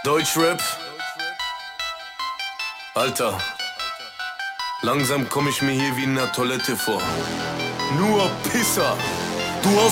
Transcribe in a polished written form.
Deutschrap? Alter, langsam komm ich mir hier wie in der Toilette vor. Nur Pisser. Du